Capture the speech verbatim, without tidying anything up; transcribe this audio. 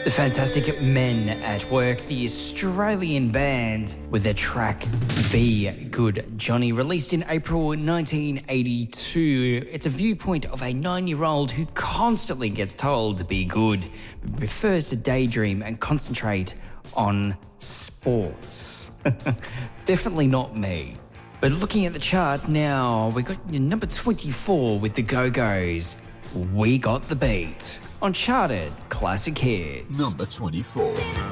The Fantastic Men at Work, the Australian band, with their track Be Good Johnny, released in April nineteen eighty-two. It's a viewpoint of a nine-year-old who constantly gets told to be good, but prefers to daydream and concentrate on sports. Definitely not me. But looking at the chart now, we got number twenty-four with the Go-Go's, We Got the Beat, on Charted Classic Hits. Number twenty-four.